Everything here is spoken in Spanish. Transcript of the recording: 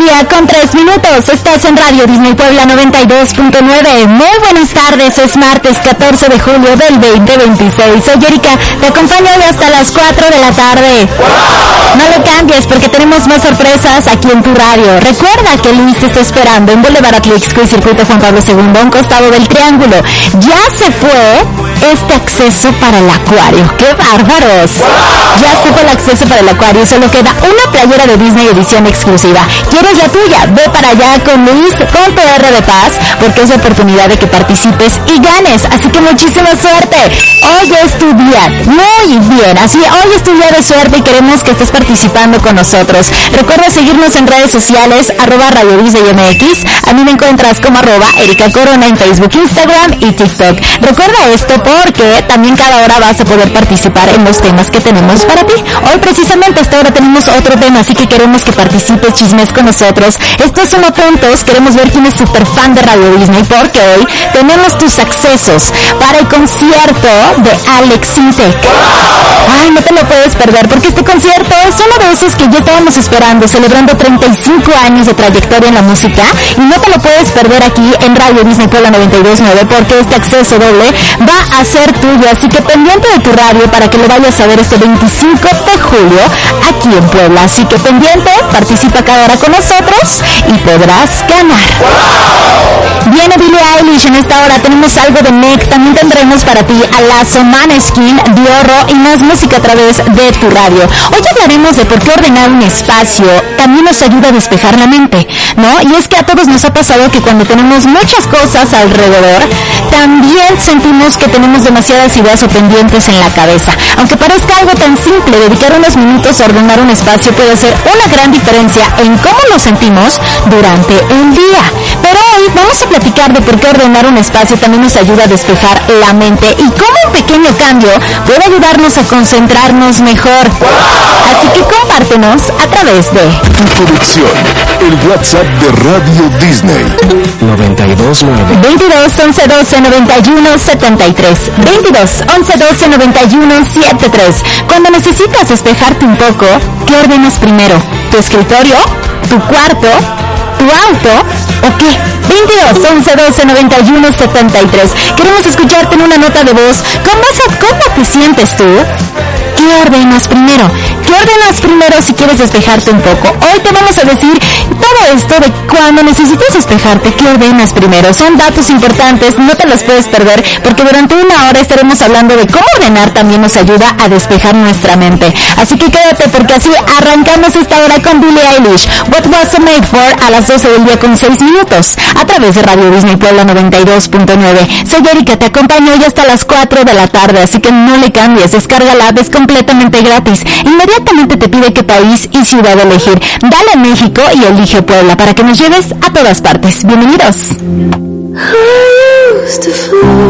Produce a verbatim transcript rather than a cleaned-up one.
día con tres minutos. Estás en Radio Disney Puebla noventa y dos punto nueve. Muy buenas tardes, es martes catorce de julio del veinte veintiséis. Soy Erika, te acompaño hoy hasta las cuatro de la tarde. No le cambies porque tenemos más sorpresas aquí en tu radio. Recuerda que Luis te está esperando en Boulevard Atlixco y Circuito Juan Pablo segundo, a un costado del Triángulo. Ya se fue este acceso para el acuario. ¡Qué bárbaros! Ya se fue el acceso para el acuario, solo queda una playera de Disney edición exclusiva. ¿Quieres la tuya? Ve para allá con Luis, con P R de Paz, porque es la oportunidad de que participes y ganes. Así que muchísima suerte. Hoy es tu día. Muy bien. Así, hoy es tu día de suerte y queremos que estés participando con nosotros. Recuerda seguirnos en redes sociales, arroba Radio Disney M X. A mí me encuentras como arroba Erika Corona en Facebook, Instagram y TikTok. Recuerda esto porque también cada hora vas a poder participar en los temas que tenemos para ti. Hoy precisamente hasta ahora tenemos otro tema, así que queremos que participes, chismes con nosotros. Estos son apuntos, queremos ver quién es súper fan de Radio Disney, porque hoy tenemos tus accesos para el concierto de Alex Intec. Ay, no te lo puedes perder, porque este concierto es uno de esos que ya estábamos esperando, celebrando treinta y cinco años de trayectoria en la música, y no te lo puedes perder aquí en Radio Disney Puebla noventa y dos punto nueve, porque este acceso doble va a ser tuyo, así que pendiente de tu radio para que lo vayas a ver este veinticinco de julio aquí en Puebla. Así que pendiente, participa cada hora con nosotros y podrás ganar. Viene Billie Eilish en esta hora, tenemos algo de M E C, también tendremos para ti a Lazo, Maneskin, Diorro y más música a través de tu radio. Hoy hablaremos de por qué ordenar un espacio también nos ayuda a despejar la mente, ¿no? Y es que a todos nos ha pasado que cuando tenemos muchas cosas alrededor, también sentimos que tenemos demasiadas ideas o pendientes en la cabeza. Aunque parezca algo tan simple, dedicar unos minutos a ordenar un espacio puede hacer una gran diferencia en cómo nos sentimos durante un día. Pero hoy vamos a platicar de por qué ordenar un espacio también nos ayuda a despejar la mente y cómo un pequeño cambio puede ayudarnos a concentrarnos mejor. Así que compártenos a través de tu conexión, el WhatsApp de Radio Disney noventa y dos nueve veintidós once doce noventa y uno setenta y tres veintidós once doce noventa y uno setenta y tres. Cuando necesitas despejarte un poco, ¿qué ordenas primero? ¿Tu escritorio? ¿Tu cuarto? ¿Tu auto? ¿O qué? veintidós once doce noventa y uno setenta y tres. Queremos escucharte en una nota de voz. ¿Cómo, cómo te sientes tú? ¿Qué ordenas primero? ¿Qué ordenas primero si quieres despejarte un poco? Hoy te vamos a decir todo esto de cuando necesitas despejarte, ¿qué ordenas primero? Son datos importantes, no te los puedes perder, porque durante una hora estaremos hablando de cómo ordenar también nos ayuda a despejar nuestra mente. Así que quédate, porque así arrancamos esta hora con Billie Eilish, What Was I Made For, a las doce del día con seis minutos, a través de Radio Disney Puebla noventa y dos punto nueve. Soy Erika, te acompaño hoy hasta las cuatro de la tarde, así que no le cambies, descarga la app, es completamente gratis. Inmediatamente te pide qué país y ciudad elegir. Dale a México y elige Puebla para que nos lleves a todas partes. Bienvenidos.